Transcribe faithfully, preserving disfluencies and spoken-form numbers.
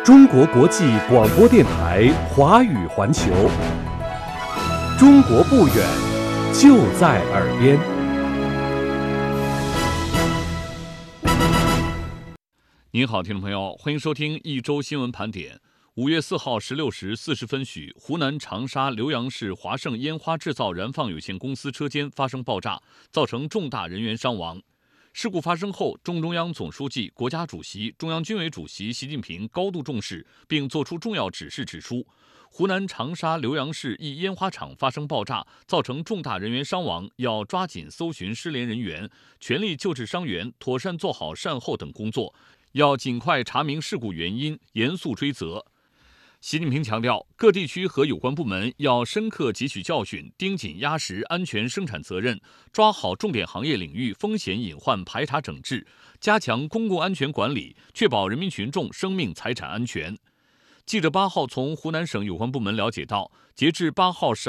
中国国际广播电台华语环球，中国不远，就在耳边。 您好，听众朋友，欢迎收听一周新闻盘点。五月四号十六时四十分许，湖南长沙浏阳市华盛烟花制造燃放有限公司车间发生爆炸，造成重大人员伤亡。事故发生后，中中央总书记、国家主席、中央军委主席习近平高度重视，并作出重要指示，指出湖南长沙浏阳市一烟花厂发生爆炸，造成重大人员伤亡，要抓紧搜寻失联人员，全力救治伤员，妥善做好善后等工作，要尽快查明事故原因，严肃追责。习近平强调，各地区和有关部门要深刻汲取教训，盯紧压实安全生产责任，抓好重点行业领域风险隐患排查整治，加强公共安全管理，确保人民群众生命财产安全。记者八号从湖南省有关部门了解到，截至八号十